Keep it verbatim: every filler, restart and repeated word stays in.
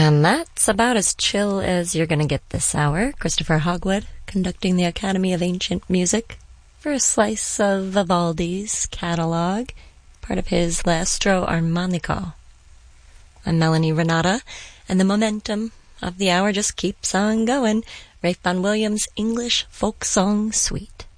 And that's about as chill as you're gonna get this hour. Christopher Hogwood conducting the Academy of Ancient Music for a slice of Vivaldi's catalog, part of his L'Astro Armonico. I'm Melanie Renata, and the momentum of the hour just keeps on going. Ralph Vaughan Williams' English Folk Song Suite.